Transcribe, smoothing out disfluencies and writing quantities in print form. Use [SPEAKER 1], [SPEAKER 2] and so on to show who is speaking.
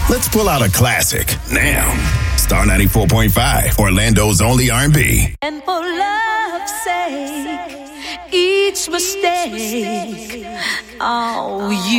[SPEAKER 1] Let's pull out a classic now. Star 94.5, Orlando's only R&B.
[SPEAKER 2] And for love's sake, each mistake, oh, you